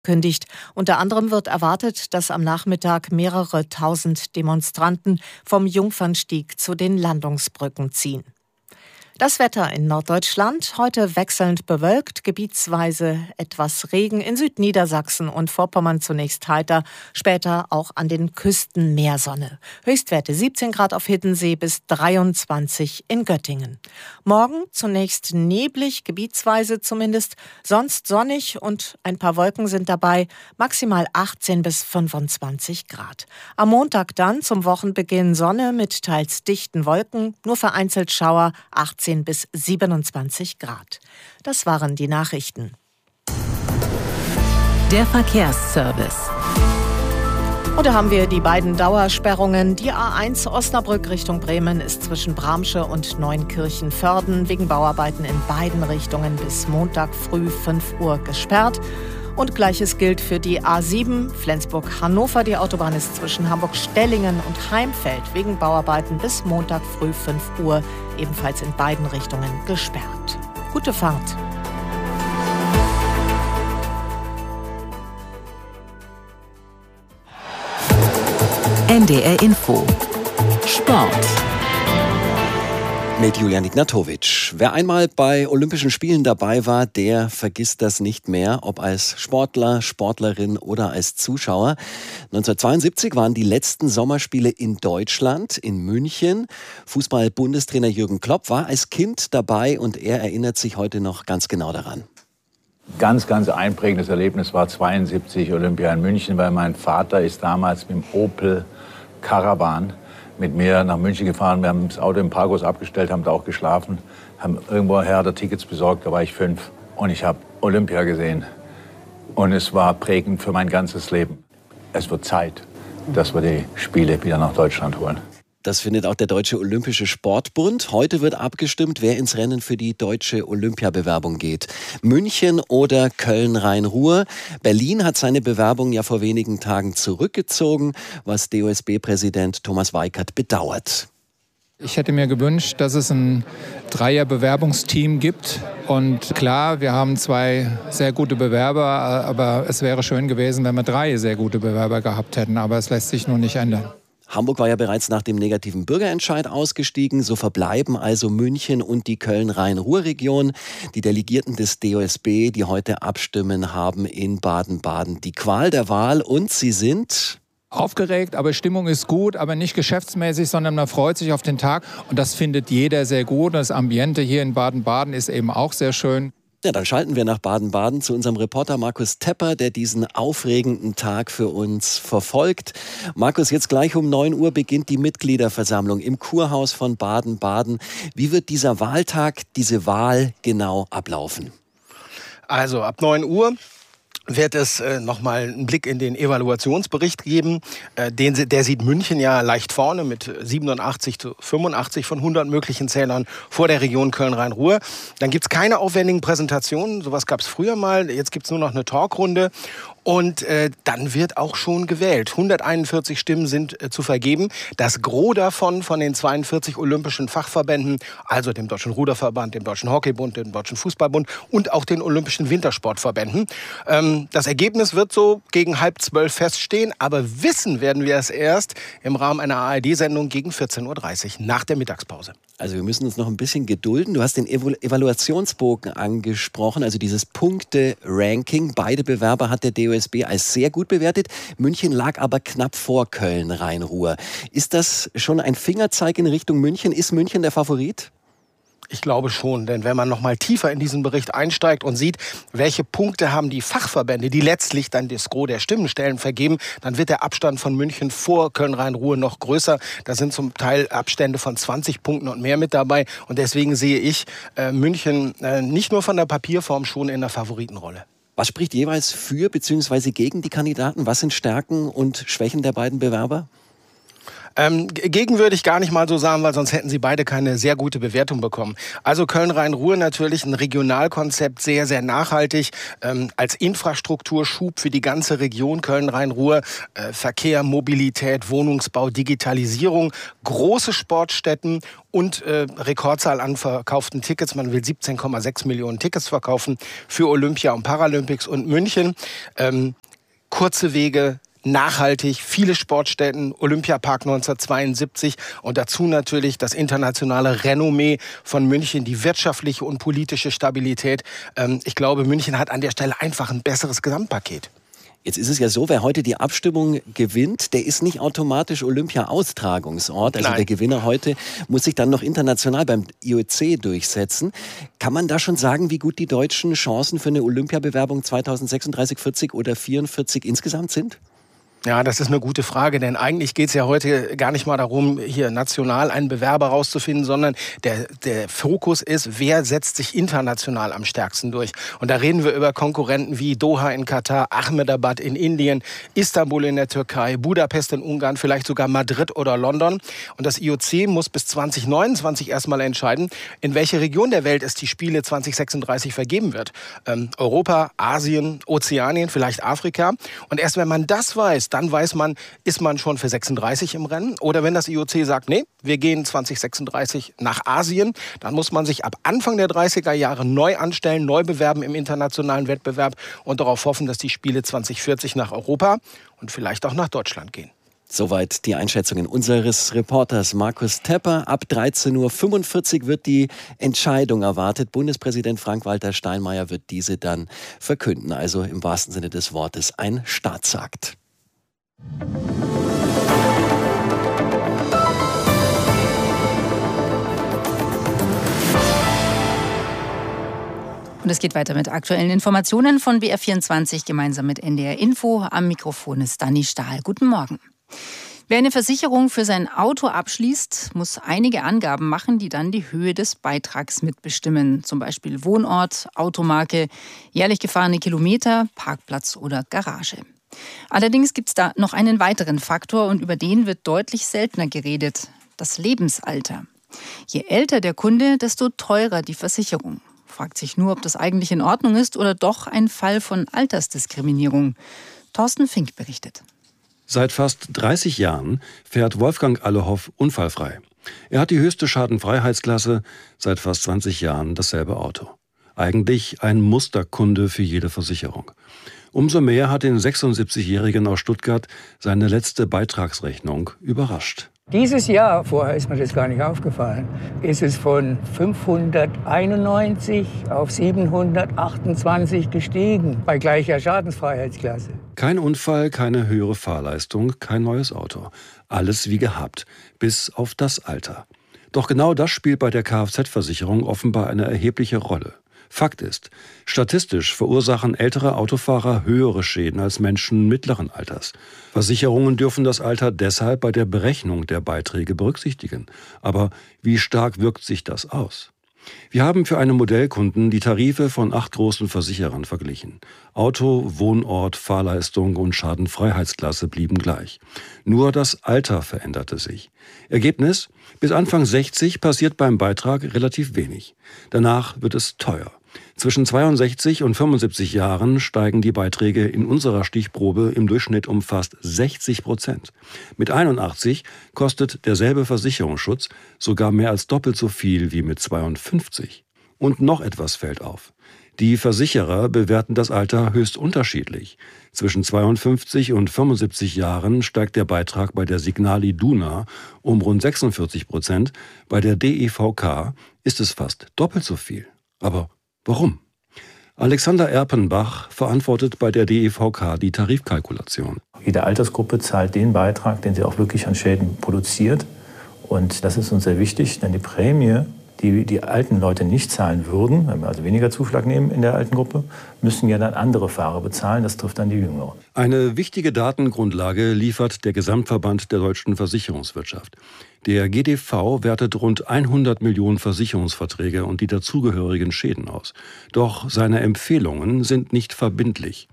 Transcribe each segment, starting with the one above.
kündigt. Unter anderem wird erwartet, dass am Nachmittag mehrere tausend Demonstranten vom Jungfernstieg zu den Landungsbrücken ziehen. Das Wetter in Norddeutschland, heute wechselnd bewölkt, gebietsweise etwas Regen, in Südniedersachsen und Vorpommern zunächst heiter, später auch an den Küsten mehr Sonne. Höchstwerte 17 Grad auf Hiddensee bis 23 in Göttingen. Morgen zunächst neblig, gebietsweise zumindest, sonst sonnig und ein paar Wolken sind dabei, maximal 18 bis 25 Grad. Am Montag dann zum Wochenbeginn Sonne mit teils dichten Wolken, nur vereinzelt Schauer, 18 bis 27 Grad. Das waren die Nachrichten. Der Verkehrsservice. Und da haben wir die beiden Dauersperrungen. Die A1 Osnabrück Richtung Bremen ist zwischen Bramsche und Neunkirchen-Vörden wegen Bauarbeiten in beiden Richtungen bis Montag früh 5 Uhr gesperrt. Und Gleiches gilt für die A7 Flensburg-Hannover. Die Autobahn ist zwischen Hamburg-Stellingen und Heimfeld wegen Bauarbeiten bis Montag früh 5 Uhr ebenfalls in beiden Richtungen gesperrt. Gute Fahrt. NDR Info. Sport. Mit Julian Ignatowitsch. Wer einmal bei Olympischen Spielen dabei war, der vergisst das nicht mehr, ob als Sportler, Sportlerin oder als Zuschauer. 1972 waren die letzten Sommerspiele in Deutschland, in München. Fußball-Bundestrainer Jürgen Klopp war als Kind dabei und er erinnert sich heute noch ganz genau daran. Ganz einprägendes Erlebnis war 72 Olympia in München, weil mein Vater ist damals mit dem Opel Caravan mit mir nach München gefahren. Wir haben das Auto im Parkhaus abgestellt, haben da auch geschlafen, haben irgendwoher da Tickets besorgt, da war ich 5 und ich habe Olympia gesehen. Und es war prägend für mein ganzes Leben. Es wird Zeit, dass wir die Spiele wieder nach Deutschland holen. Das findet auch der Deutsche Olympische Sportbund. Heute wird abgestimmt, wer ins Rennen für die deutsche Olympiabewerbung geht. München oder Köln-Rhein-Ruhr. Berlin hat seine Bewerbung ja vor wenigen Tagen zurückgezogen, was DOSB-Präsident Thomas Weikert bedauert. Ich hätte mir gewünscht, dass es ein Dreier-Bewerbungsteam gibt. Und klar, wir haben 2 sehr gute Bewerber, aber es wäre schön gewesen, wenn wir 3 sehr gute Bewerber gehabt hätten. Aber es lässt sich nun nicht ändern. Hamburg war ja bereits nach dem negativen Bürgerentscheid ausgestiegen. So verbleiben also München und die Köln-Rhein-Ruhr-Region. Die Delegierten des DOSB, die heute abstimmen, haben in Baden-Baden die Qual der Wahl. Und sie sind aufgeregt, aber Stimmung ist gut, aber nicht geschäftsmäßig, sondern man freut sich auf den Tag. Und das findet jeder sehr gut. Das Ambiente hier in Baden-Baden ist eben auch sehr schön. Ja, dann schalten wir nach Baden-Baden zu unserem Reporter Markus Tepper, der diesen aufregenden Tag für uns verfolgt. Markus, jetzt gleich um 9 Uhr beginnt die Mitgliederversammlung im Kurhaus von Baden-Baden. Wie wird dieser Wahltag, diese Wahl genau ablaufen? Also ab 9 Uhr wird es nochmal einen Blick in den Evaluationsbericht geben. Der sieht München ja leicht vorne mit 87 zu 85 von 100 möglichen Zählern vor der Region Köln-Rhein-Ruhr. Dann gibt es keine aufwendigen Präsentationen, sowas gab es früher mal. Jetzt gibt es nur noch eine Talkrunde. Und dann wird auch schon gewählt. 141 Stimmen sind zu vergeben. Das Gros davon von den 42 olympischen Fachverbänden, also dem Deutschen Ruderverband, dem Deutschen Hockeybund, dem Deutschen Fußballbund und auch den Olympischen Wintersportverbänden. Das Ergebnis wird so gegen 11:30 feststehen, aber wissen werden wir es erst im Rahmen einer ARD-Sendung gegen 14:30 Uhr nach der Mittagspause. Also wir müssen uns noch ein bisschen gedulden. Du hast den Evaluationsbogen angesprochen, also dieses Punkte-Ranking. Beide Bewerber hat der DOSB als sehr gut bewertet. München lag aber knapp vor Köln-Rhein-Ruhr. Ist das schon ein Fingerzeig in Richtung München? Ist München der Favorit? Ich glaube schon, denn wenn man noch mal tiefer in diesen Bericht einsteigt und sieht, welche Punkte haben die Fachverbände, die letztlich dann das Gros der Stimmenstellen vergeben, dann wird der Abstand von München vor Köln-Rhein-Ruhr noch größer. Da sind zum Teil Abstände von 20 Punkten und mehr mit dabei. Und deswegen sehe ich München nicht nur von der Papierform schon in der Favoritenrolle. Was spricht jeweils für bzw. gegen die Kandidaten? Was sind Stärken und Schwächen der beiden Bewerber? Gegen würde ich gar nicht mal so sagen, weil sonst hätten sie beide keine sehr gute Bewertung bekommen. Also Köln-Rhein-Ruhr natürlich ein Regionalkonzept, sehr, sehr nachhaltig, als Infrastrukturschub für die ganze Region Köln-Rhein-Ruhr, Verkehr, Mobilität, Wohnungsbau, Digitalisierung, große Sportstätten und Rekordzahl an verkauften Tickets. Man will 17,6 Millionen Tickets verkaufen für Olympia und Paralympics und München. Kurze Wege, nachhaltig, viele Sportstätten, Olympiapark 1972 und dazu natürlich das internationale Renommee von München, die wirtschaftliche und politische Stabilität. Ich glaube, München hat an der Stelle einfach ein besseres Gesamtpaket. Jetzt ist es ja so, wer heute die Abstimmung gewinnt, der ist nicht automatisch Olympia-Austragungsort. Also der Gewinner heute muss sich dann noch international beim IOC durchsetzen. Kann man da schon sagen, wie gut die deutschen Chancen für eine Olympiabewerbung 2036, 40 oder 44 insgesamt sind? Ja, das ist eine gute Frage, denn eigentlich geht es ja heute gar nicht mal darum, hier national einen Bewerber rauszufinden, sondern der Fokus ist, wer setzt sich international am stärksten durch. Und da reden wir über Konkurrenten wie Doha in Katar, Ahmedabad in Indien, Istanbul in der Türkei, Budapest in Ungarn, vielleicht sogar Madrid oder London. Und das IOC muss bis 2029 erstmal entscheiden, in welche Region der Welt es die Spiele 2036 vergeben wird. Europa, Asien, Ozeanien, vielleicht Afrika. Und erst wenn man das weiß, dann weiß man, ist man schon für 36 im Rennen. Oder wenn das IOC sagt, nee, wir gehen 2036 nach Asien, dann muss man sich ab Anfang der 30er Jahre neu anstellen, neu bewerben im internationalen Wettbewerb und darauf hoffen, dass die Spiele 2040 nach Europa und vielleicht auch nach Deutschland gehen. Soweit die Einschätzungen unseres Reporters Markus Tepper. Ab 13.45 Uhr wird die Entscheidung erwartet. Bundespräsident Frank-Walter Steinmeier wird diese dann verkünden. Also im wahrsten Sinne des Wortes ein Staatsakt. Und es geht weiter mit aktuellen Informationen von BR24 gemeinsam mit NDR Info. Am Mikrofon ist Dani Stahl. Guten Morgen. Wer eine Versicherung für sein Auto abschließt, muss einige Angaben machen, die dann die Höhe des Beitrags mitbestimmen. Zum Beispiel Wohnort, Automarke, jährlich gefahrene Kilometer, Parkplatz oder Garage. Allerdings gibt es da noch einen weiteren Faktor und über den wird deutlich seltener geredet: das Lebensalter. Je älter der Kunde, desto teurer die Versicherung. Fragt sich nur, ob das eigentlich in Ordnung ist oder doch ein Fall von Altersdiskriminierung. Thorsten Fink berichtet. Seit fast 30 Jahren fährt Wolfgang Allehoff unfallfrei. Er hat die höchste Schadenfreiheitsklasse, seit fast 20 Jahren dasselbe Auto. Eigentlich ein Musterkunde für jede Versicherung. Umso mehr hat den 76-Jährigen aus Stuttgart seine letzte Beitragsrechnung überrascht. Dieses Jahr, vorher ist mir das gar nicht aufgefallen, ist es von 591 auf 728 gestiegen, bei gleicher Schadensfreiheitsklasse. Kein Unfall, keine höhere Fahrleistung, kein neues Auto. Alles wie gehabt, bis auf das Alter. Doch genau das spielt bei der Kfz-Versicherung offenbar eine erhebliche Rolle. Fakt ist, statistisch verursachen ältere Autofahrer höhere Schäden als Menschen mittleren Alters. Versicherungen dürfen das Alter deshalb bei der Berechnung der Beiträge berücksichtigen. Aber wie stark wirkt sich das aus? Wir haben für einen Modellkunden die Tarife von 8 großen Versicherern verglichen. Auto, Wohnort, Fahrleistung und Schadenfreiheitsklasse blieben gleich. Nur das Alter veränderte sich. Ergebnis: bis Anfang 60 passiert beim Beitrag relativ wenig. Danach wird es teuer. Zwischen 62 und 75 Jahren steigen die Beiträge in unserer Stichprobe im Durchschnitt um fast 60%. Mit 81 kostet derselbe Versicherungsschutz sogar mehr als doppelt so viel wie mit 52. Und noch etwas fällt auf. Die Versicherer bewerten das Alter höchst unterschiedlich. Zwischen 52 und 75 Jahren steigt der Beitrag bei der Signal Iduna um rund 46%. Bei der DEVK ist es fast doppelt so viel. Aber warum? Alexander Erpenbach verantwortet bei der DEVK die Tarifkalkulation. Jede Altersgruppe zahlt den Beitrag, den sie auch wirklich an Schäden produziert. Und das ist uns sehr wichtig, denn die Prämie, die die alten Leute nicht zahlen würden, wenn wir also weniger Zuschlag nehmen in der alten Gruppe, müssen ja dann andere Fahrer bezahlen. Das trifft dann die Jüngeren. Eine wichtige Datengrundlage liefert der Gesamtverband der deutschen Versicherungswirtschaft. Der GDV wertet rund 100 Millionen Versicherungsverträge und die dazugehörigen Schäden aus. Doch seine Empfehlungen sind nicht verbindlich.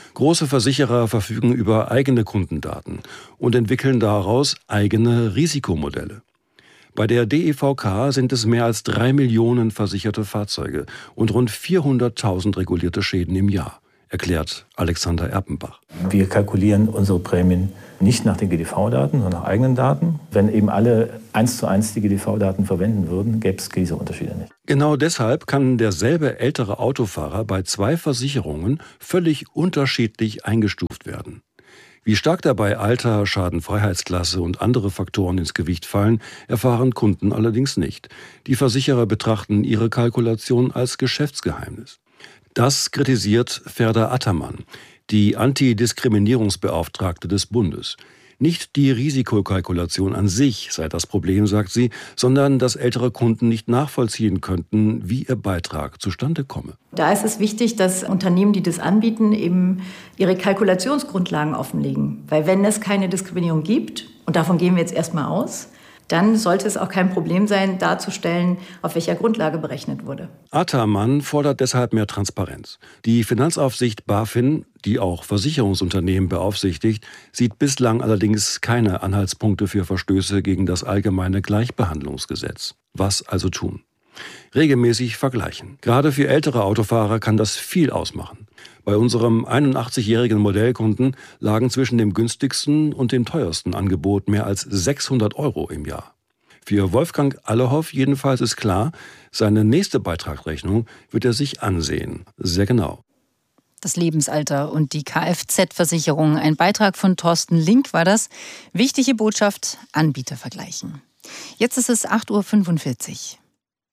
Große Versicherer verfügen über eigene Kundendaten und entwickeln daraus eigene Risikomodelle. Bei der DEVK sind es mehr als 3 Millionen versicherte Fahrzeuge und rund 400.000 regulierte Schäden im Jahr, erklärt Alexander Erpenbach. Wir kalkulieren unsere Prämien nicht nach den GDV-Daten, sondern nach eigenen Daten. Wenn eben alle 1:1 die GDV-Daten verwenden würden, gäbe es diese Unterschiede nicht. Genau deshalb kann derselbe ältere Autofahrer bei 2 Versicherungen völlig unterschiedlich eingestuft werden. Wie stark dabei Alter, Schadenfreiheitsklasse und andere Faktoren ins Gewicht fallen, erfahren Kunden allerdings nicht. Die Versicherer betrachten ihre Kalkulation als Geschäftsgeheimnis. Das kritisiert Ferda Attermann, die Antidiskriminierungsbeauftragte des Bundes. Nicht die Risikokalkulation an sich sei das Problem, sagt sie, sondern dass ältere Kunden nicht nachvollziehen könnten, wie ihr Beitrag zustande komme. Da ist es wichtig, dass Unternehmen, die das anbieten, eben ihre Kalkulationsgrundlagen offenlegen. Weil wenn es keine Diskriminierung gibt, und davon gehen wir jetzt erstmal aus, dann sollte es auch kein Problem sein, darzustellen, auf welcher Grundlage berechnet wurde. Attermann fordert deshalb mehr Transparenz. Die Finanzaufsicht BaFin, die auch Versicherungsunternehmen beaufsichtigt, sieht bislang allerdings keine Anhaltspunkte für Verstöße gegen das allgemeine Gleichbehandlungsgesetz. Was also tun? Regelmäßig vergleichen. Gerade für ältere Autofahrer kann das viel ausmachen. Bei unserem 81-jährigen Modellkunden lagen zwischen dem günstigsten und dem teuersten Angebot mehr als 600 € im Jahr. Für Wolfgang Allehoff jedenfalls ist klar, seine nächste Beitragsrechnung wird er sich ansehen. Sehr genau. Das Lebensalter und die Kfz-Versicherung. Ein Beitrag von Thorsten Link war das. Wichtige Botschaft: Anbieter vergleichen. Jetzt ist es 8:45 Uhr.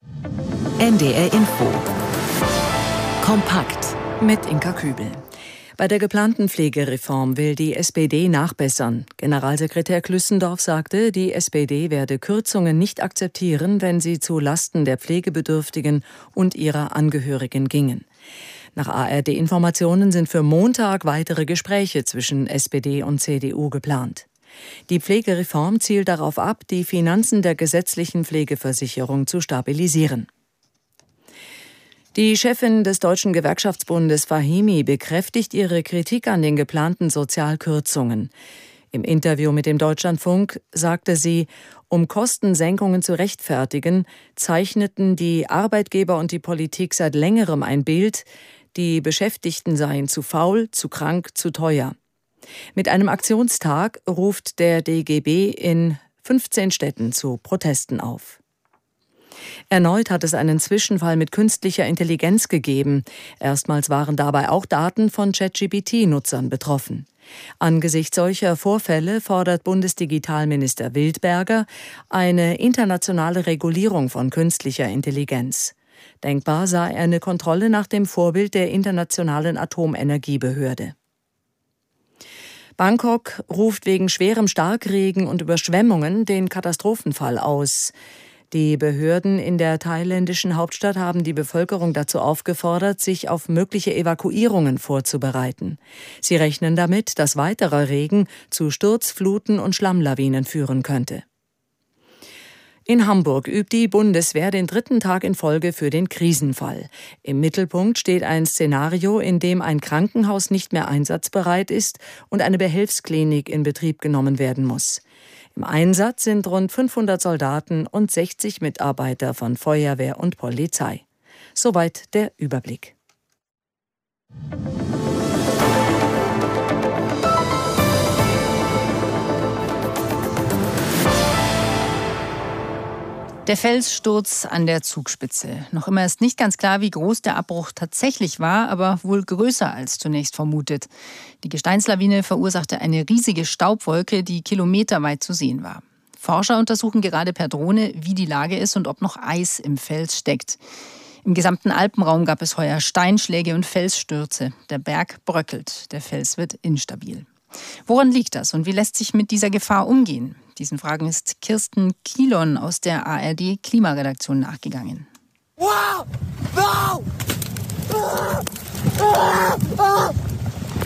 NDR Info. Kompakt. Mit Inka Kübel. Bei der geplanten Pflegereform will die SPD nachbessern. Generalsekretär Klüssendorf sagte, die SPD werde Kürzungen nicht akzeptieren, wenn sie zu Lasten der Pflegebedürftigen und ihrer Angehörigen gingen. Nach ARD-Informationen sind für Montag weitere Gespräche zwischen SPD und CDU geplant. Die Pflegereform zielt darauf ab, die Finanzen der gesetzlichen Pflegeversicherung zu stabilisieren. Die Chefin des Deutschen Gewerkschaftsbundes Fahimi bekräftigt ihre Kritik an den geplanten Sozialkürzungen. Im Interview mit dem Deutschlandfunk sagte sie, um Kostensenkungen zu rechtfertigen, zeichneten die Arbeitgeber und die Politik seit längerem ein Bild, die Beschäftigten seien zu faul, zu krank, zu teuer. Mit einem Aktionstag ruft der DGB in 15 Städten zu Protesten auf. Erneut hat es einen Zwischenfall mit künstlicher Intelligenz gegeben. Erstmals waren dabei auch Daten von ChatGPT-Nutzern betroffen. Angesichts solcher Vorfälle fordert Bundesdigitalminister Wildberger eine internationale Regulierung von künstlicher Intelligenz. Denkbar sei eine Kontrolle nach dem Vorbild der Internationalen Atomenergiebehörde. Bangkok ruft wegen schwerem Starkregen und Überschwemmungen den Katastrophenfall aus. Die Behörden in der thailändischen Hauptstadt haben die Bevölkerung dazu aufgefordert, sich auf mögliche Evakuierungen vorzubereiten. Sie rechnen damit, dass weiterer Regen zu Sturzfluten und Schlammlawinen führen könnte. In Hamburg übt die Bundeswehr den 3. Tag in Folge für den Krisenfall. Im Mittelpunkt steht ein Szenario, in dem ein Krankenhaus nicht mehr einsatzbereit ist und eine Behelfsklinik in Betrieb genommen werden muss. Im Einsatz sind rund 500 Soldaten und 60 Mitarbeiter von Feuerwehr und Polizei. Soweit der Überblick. Der Felssturz an der Zugspitze. Noch immer ist nicht ganz klar, wie groß der Abbruch tatsächlich war, aber wohl größer als zunächst vermutet. Die Gesteinslawine verursachte eine riesige Staubwolke, die kilometerweit zu sehen war. Forscher untersuchen gerade per Drohne, wie die Lage ist und ob noch Eis im Fels steckt. Im gesamten Alpenraum gab es heuer Steinschläge und Felsstürze. Der Berg bröckelt, der Fels wird instabil. Woran liegt das und wie lässt sich mit dieser Gefahr umgehen? Diesen Fragen ist Kirsten Kielon aus der ARD-Klimaredaktion nachgegangen.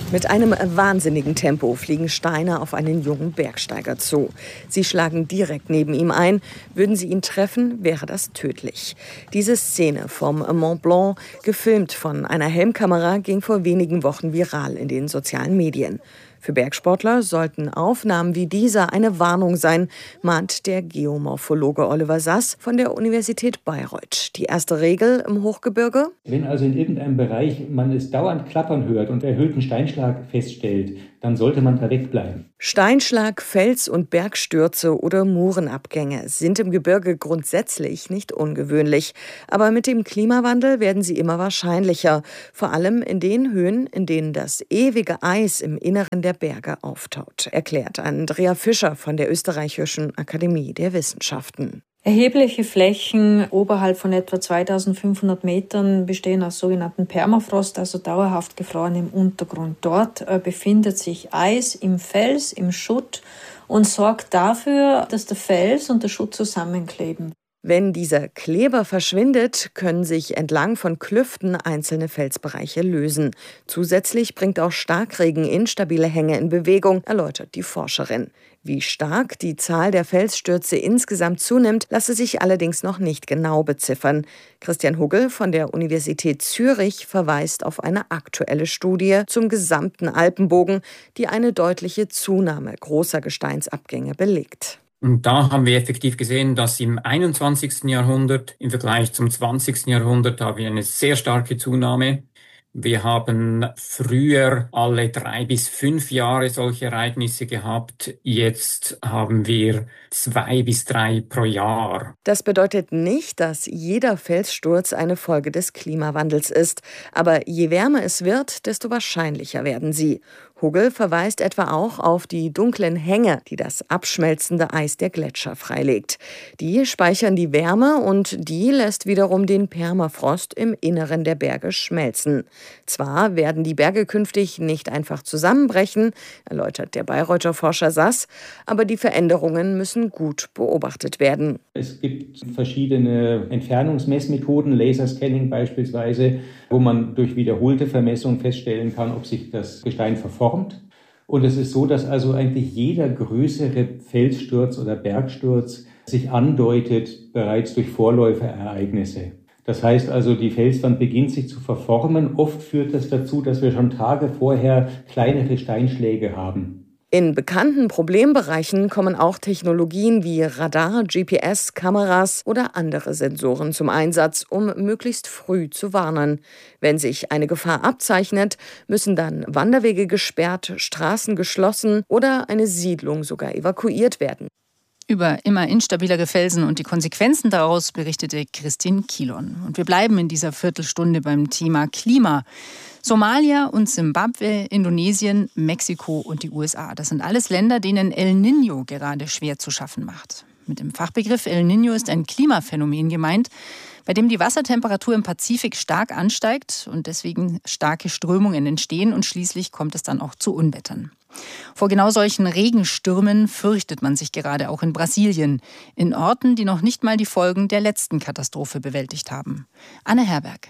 Mit einem wahnsinnigen Tempo fliegen Steine auf einen jungen Bergsteiger zu. Sie schlagen direkt neben ihm ein. Würden sie ihn treffen, wäre das tödlich. Diese Szene vom Mont Blanc, gefilmt von einer Helmkamera, ging vor wenigen Wochen viral in den sozialen Medien. Für Bergsportler sollten Aufnahmen wie dieser eine Warnung sein, mahnt der Geomorphologe Oliver Sass von der Universität Bayreuth. Die erste Regel im Hochgebirge: Wenn also in irgendeinem Bereich man es dauernd klappern hört und erhöhten Steinschlag feststellt, dann sollte man da wegbleiben. Steinschlag, Fels- und Bergstürze oder Murenabgänge sind im Gebirge grundsätzlich nicht ungewöhnlich. Aber mit dem Klimawandel werden sie immer wahrscheinlicher. Vor allem in den Höhen, in denen das ewige Eis im Inneren der Berge auftaut, erklärt Andrea Fischer von der Österreichischen Akademie der Wissenschaften. Erhebliche Flächen oberhalb von etwa 2500 Metern bestehen aus sogenannten Permafrost, also dauerhaft gefrorenem Untergrund. Dort befindet sich Eis im Fels, im Schutt und sorgt dafür, dass der Fels und der Schutt zusammenkleben. Wenn dieser Kleber verschwindet, können sich entlang von Klüften einzelne Felsbereiche lösen. Zusätzlich bringt auch Starkregen instabile Hänge in Bewegung, erläutert die Forscherin. Wie stark die Zahl der Felsstürze insgesamt zunimmt, lasse sich allerdings noch nicht genau beziffern. Christian Huggel von der Universität Zürich verweist auf eine aktuelle Studie zum gesamten Alpenbogen, die eine deutliche Zunahme großer Gesteinsabgänge belegt. Und da haben wir effektiv gesehen, dass im 21. Jahrhundert im Vergleich zum 20. Jahrhundert haben wir eine sehr starke Zunahme. Wir haben früher alle 3 bis 5 Jahre solche Ereignisse gehabt. Jetzt haben wir 2 bis 3 pro Jahr. Das bedeutet nicht, dass jeder Felssturz eine Folge des Klimawandels ist. Aber je wärmer es wird, desto wahrscheinlicher werden sie. Huggel verweist etwa auch auf die dunklen Hänge, die das abschmelzende Eis der Gletscher freilegt. Die speichern die Wärme und die lässt wiederum den Permafrost im Inneren der Berge schmelzen. Zwar werden die Berge künftig nicht einfach zusammenbrechen, erläutert der Bayreuther Forscher Sass, aber die Veränderungen müssen gut beobachtet werden. Es gibt verschiedene Entfernungsmessmethoden, Laserscanning beispielsweise, wo man durch wiederholte Vermessung feststellen kann, ob sich das Gestein verformt. Und es ist so, dass also eigentlich jeder größere Felssturz oder Bergsturz sich andeutet bereits durch Vorläuferereignisse. Das heißt also, die Felswand beginnt sich zu verformen. Oft führt das dazu, dass wir schon Tage vorher kleinere Steinschläge haben. In bekannten Problembereichen kommen auch Technologien wie Radar, GPS, Kameras oder andere Sensoren zum Einsatz, um möglichst früh zu warnen. Wenn sich eine Gefahr abzeichnet, müssen dann Wanderwege gesperrt, Straßen geschlossen oder eine Siedlung sogar evakuiert werden. Über immer instabilere Felsen und die Konsequenzen daraus berichtete Christine Kilon. Und wir bleiben in dieser Viertelstunde beim Thema Klima. Somalia und Simbabwe, Indonesien, Mexiko und die USA. Das sind alles Länder, denen El Niño gerade schwer zu schaffen macht. Mit dem Fachbegriff El Niño ist ein Klimaphänomen gemeint, bei dem die Wassertemperatur im Pazifik stark ansteigt und deswegen starke Strömungen entstehen und schließlich kommt es dann auch zu Unwettern. Vor genau solchen Regenstürmen fürchtet man sich gerade auch in Brasilien, in Orten, die noch nicht mal die Folgen der letzten Katastrophe bewältigt haben. Anne Herberg.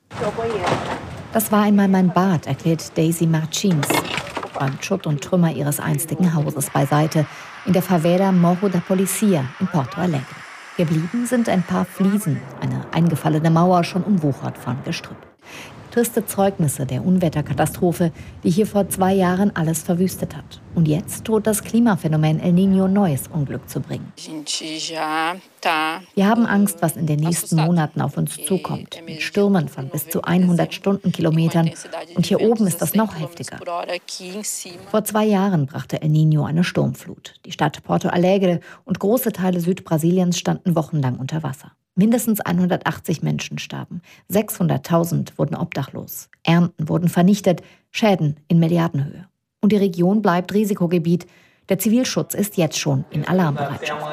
Das war einmal mein Bad, erklärt Daisy Martins. Räumt Schutt und Trümmer ihres einstigen Hauses beiseite, in der Favela Morro da Policia in Porto Alegre. Geblieben sind ein paar Fliesen, eine eingefallene Mauer schon umwuchert von Gestrüpp. Triste Zeugnisse der Unwetterkatastrophe, die hier vor 2 Jahren alles verwüstet hat. Und jetzt droht das Klimaphänomen El Niño neues Unglück zu bringen. Wir haben Angst, was in den nächsten Monaten auf uns zukommt. Mit Stürmen von bis zu 100 Stundenkilometern. Und hier oben ist das noch heftiger. Vor 2 Jahren brachte El Niño eine Sturmflut. Die Stadt Porto Alegre und große Teile Südbrasiliens standen wochenlang unter Wasser. Mindestens 180 Menschen starben, 600.000 wurden obdachlos, Ernten wurden vernichtet, Schäden in Milliardenhöhe. Und die Region bleibt Risikogebiet. Der Zivilschutz ist jetzt schon in Alarmbereitschaft.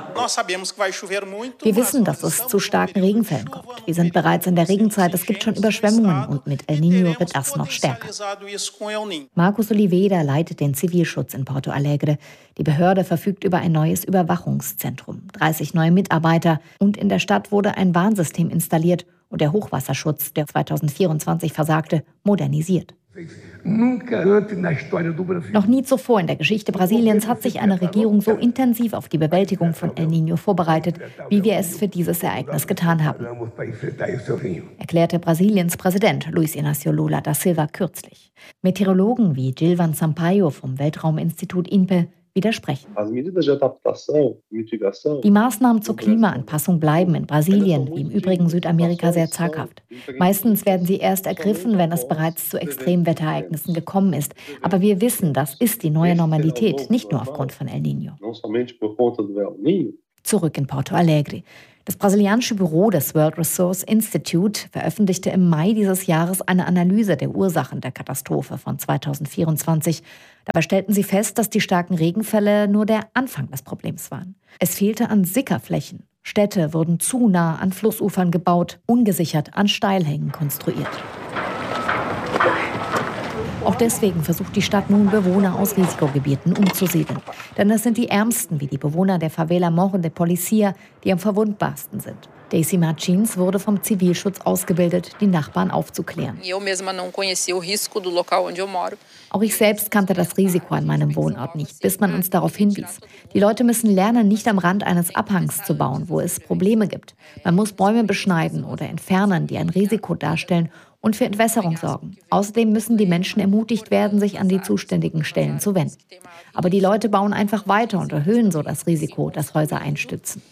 Wir wissen, dass es zu starken Regenfällen kommt. Wir sind bereits in der Regenzeit, es gibt schon Überschwemmungen und mit El Niño wird das noch stärker. Marcos Oliveira leitet den Zivilschutz in Porto Alegre. Die Behörde verfügt über ein neues Überwachungszentrum, 30 neue Mitarbeiter und in der Stadt wurde ein Warnsystem installiert und der Hochwasserschutz, der 2024 versagte, modernisiert. Noch nie zuvor in der Geschichte Brasiliens hat sich eine Regierung so intensiv auf die Bewältigung von El Niño vorbereitet, wie wir es für dieses Ereignis getan haben, erklärte Brasiliens Präsident Luiz Inácio Lula da Silva kürzlich. Meteorologen wie Gilvan Sampaio vom Weltrauminstitut INPE widersprechen. Die Maßnahmen zur Klimaanpassung bleiben in Brasilien, wie im übrigen Südamerika, sehr zaghaft. Meistens werden sie erst ergriffen, wenn es bereits zu Extremwetterereignissen gekommen ist. Aber wir wissen, das ist die neue Normalität, nicht nur aufgrund von El Niño. Zurück in Porto Alegre. Das brasilianische Büro des World Resource Institute veröffentlichte im Mai dieses Jahres eine Analyse der Ursachen der Katastrophe von 2024. Dabei stellten sie fest, dass die starken Regenfälle nur der Anfang des Problems waren. Es fehlte an Sickerflächen. Städte wurden zu nah an Flussufern gebaut, ungesichert an Steilhängen konstruiert. Auch deswegen versucht die Stadt nun, Bewohner aus Risikogebieten umzusiedeln. Denn es sind die Ärmsten, wie die Bewohner der Favela Morro de Policia, die am verwundbarsten sind. Daisy Martins wurde vom Zivilschutz ausgebildet, die Nachbarn aufzuklären. Auch ich selbst kannte das Risiko an meinem Wohnort nicht, bis man uns darauf hinwies. Die Leute müssen lernen, nicht am Rand eines Abhangs zu bauen, wo es Probleme gibt. Man muss Bäume beschneiden oder entfernen, die ein Risiko darstellen, und für Entwässerung sorgen. Außerdem müssen die Menschen ermutigt werden, sich an die zuständigen Stellen zu wenden. Aber die Leute bauen einfach weiter und erhöhen so das Risiko, dass Häuser einstürzen.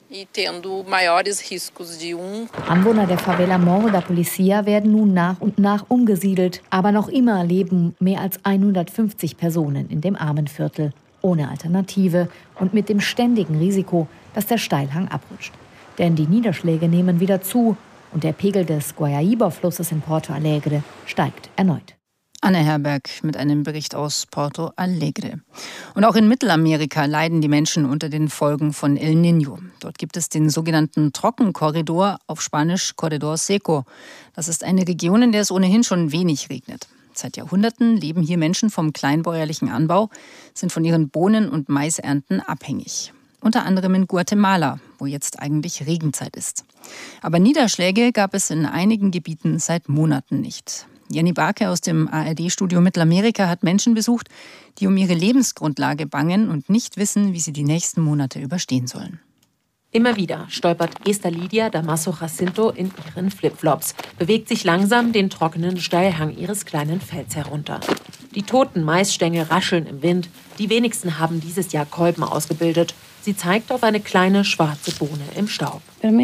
Anwohner der Favela Morro da Policia werden nun nach und nach umgesiedelt. Aber noch immer leben mehr als 150 Personen in dem armen Viertel, ohne Alternative und mit dem ständigen Risiko, dass der Steilhang abrutscht. Denn die Niederschläge nehmen wieder zu. Und der Pegel des Guayaíba-Flusses in Porto Alegre steigt erneut. Anne Herberg mit einem Bericht aus Porto Alegre. Und auch in Mittelamerika leiden die Menschen unter den Folgen von El Niño. Dort gibt es den sogenannten Trockenkorridor, auf Spanisch Corredor Seco. Das ist eine Region, in der es ohnehin schon wenig regnet. Seit Jahrhunderten leben hier Menschen vom kleinbäuerlichen Anbau, sind von ihren Bohnen- und Maisernten abhängig. Unter anderem in Guatemala, wo jetzt eigentlich Regenzeit ist. Aber Niederschläge gab es in einigen Gebieten seit Monaten nicht. Jenny Barke aus dem ARD-Studio Mittelamerika hat Menschen besucht, die um ihre Lebensgrundlage bangen und nicht wissen, wie sie die nächsten Monate überstehen sollen. Immer wieder stolpert Esther Lidia Damaso Jacinto in ihren Flipflops, bewegt sich langsam den trockenen Steilhang ihres kleinen Felds herunter. Die toten Maisstängel rascheln im Wind. Die wenigsten haben dieses Jahr Kolben ausgebildet. Sie zeigt auf eine kleine schwarze Bohne im Staub.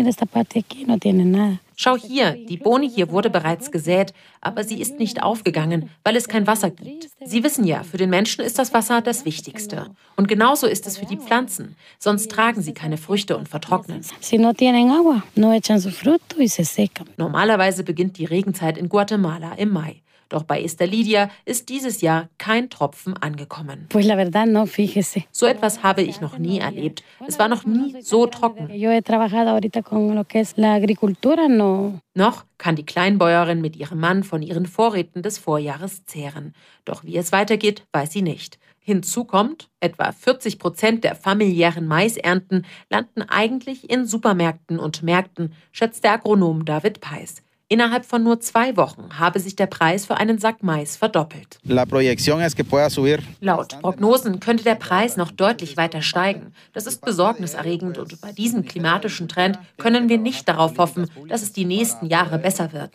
Schau hier, die Bohne hier wurde bereits gesät, aber sie ist nicht aufgegangen, weil es kein Wasser gibt. Sie wissen ja, für den Menschen ist das Wasser das Wichtigste. Und genauso ist es für die Pflanzen. Sonst tragen sie keine Früchte und vertrocknen. Normalerweise beginnt die Regenzeit in Guatemala im Mai. Doch bei Esther Lidia ist dieses Jahr kein Tropfen angekommen. So etwas habe ich noch nie erlebt. Es war noch nie so trocken. Noch kann die Kleinbäuerin mit ihrem Mann von ihren Vorräten des Vorjahres zehren. Doch wie es weitergeht, weiß sie nicht. Hinzu kommt, etwa 40% der familiären Maisernten landen eigentlich in Supermärkten und Märkten, schätzt der Agronom David Peis. Innerhalb von nur 2 Wochen habe sich der Preis für einen Sack Mais verdoppelt. Laut Prognosen könnte der Preis noch deutlich weiter steigen. Das ist besorgniserregend und bei diesem klimatischen Trend können wir nicht darauf hoffen, dass es die nächsten Jahre besser wird.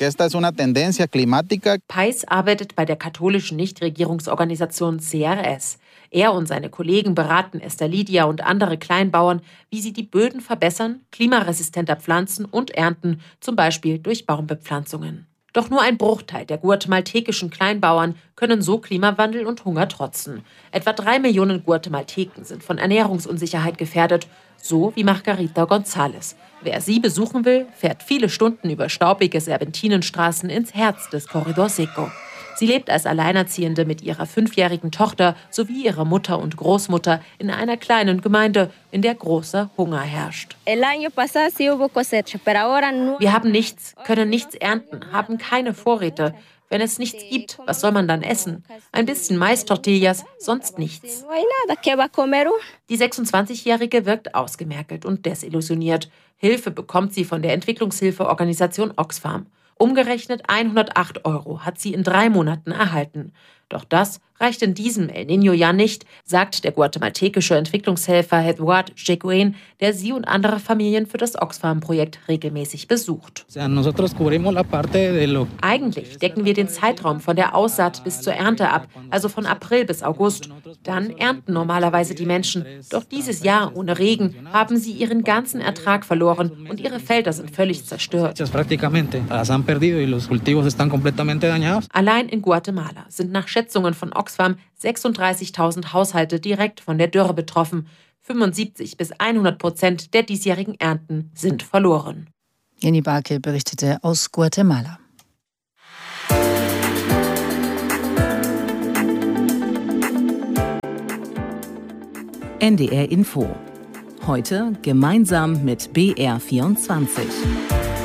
Peis arbeitet bei der katholischen Nichtregierungsorganisation CRS. Er und seine Kollegen beraten Esther Lidia und andere Kleinbauern, wie sie die Böden verbessern, klimaresistenter pflanzen und ernten, zum Beispiel durch Baumbepflanzungen. Doch nur ein Bruchteil der guatemaltekischen Kleinbauern können so Klimawandel und Hunger trotzen. Etwa 3 Millionen Guatemalteken sind von Ernährungsunsicherheit gefährdet, so wie Margarita González. Wer sie besuchen will, fährt viele Stunden über staubige Serpentinenstraßen ins Herz des Corredor Seco. Sie lebt als Alleinerziehende mit ihrer 5-jährigen Tochter sowie ihrer Mutter und Großmutter in einer kleinen Gemeinde, in der großer Hunger herrscht. Wir haben nichts, können nichts ernten, haben keine Vorräte. Wenn es nichts gibt, was soll man dann essen? Ein bisschen Mais-Tortillas, sonst nichts. Die 26-Jährige wirkt ausgemergelt und desillusioniert. Hilfe bekommt sie von der Entwicklungshilfeorganisation Oxfam. Umgerechnet 108 € hat sie in 3 Monaten erhalten. Doch das reicht in diesem El Niño-Jahr nicht, sagt der guatemaltekische Entwicklungshelfer Eduard Jeguin, der sie und andere Familien für das Oxfam-Projekt regelmäßig besucht. Eigentlich decken wir den Zeitraum von der Aussaat bis zur Ernte ab, also von April bis August. Dann ernten normalerweise die Menschen. Doch dieses Jahr ohne Regen haben sie ihren ganzen Ertrag verloren und ihre Felder sind völlig zerstört. Allein in Guatemala sind nach Schätzungen von Oxfam 36.000 Haushalte direkt von der Dürre betroffen. 75-100% der diesjährigen Ernten sind verloren. Jenny Barke berichtete aus Guatemala. NDR Info. Heute gemeinsam mit BR24.